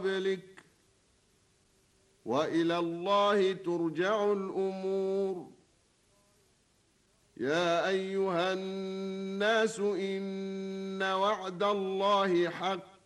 قبلك وإلى الله ترجع الأمور. يا أيها الناس إن وعد الله حق